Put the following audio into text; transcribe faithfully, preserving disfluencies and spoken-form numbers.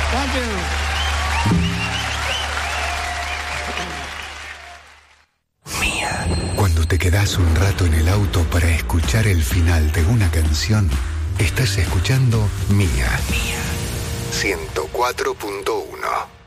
Thank you. Cuando te quedás un rato en el auto para escuchar el final de una canción, estás escuchando Mía. Mía. ciento cuatro punto uno.